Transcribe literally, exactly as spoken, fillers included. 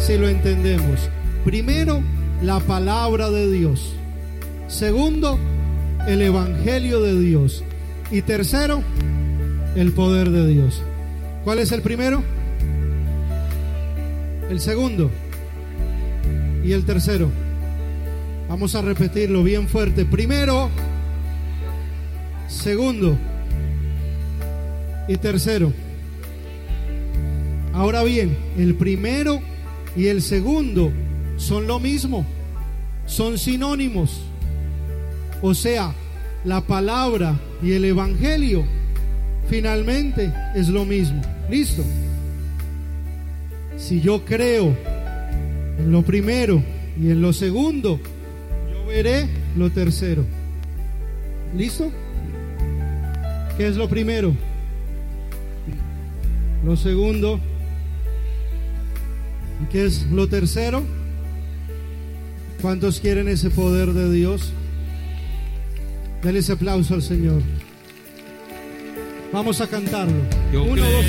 si lo entendemos. Primero, la palabra de Dios. Segundo, el evangelio de Dios. Y tercero, el poder de Dios. ¿Cuál es el primero? El segundo. Y el tercero. Vamos a repetirlo bien fuerte. Primero, segundo y tercero. Ahora bien, el primero y el segundo son lo mismo, son sinónimos. O sea, la palabra y el evangelio finalmente es lo mismo. ¿Listo? Si yo creo en lo primero y en lo segundo, yo veré lo tercero. ¿Listo? ¿Qué es lo primero? Lo segundo. ¿Y qué es lo tercero? ¿Cuántos quieren ese poder de Dios? Denle ese aplauso al Señor. Vamos a cantarlo. Uno, dos.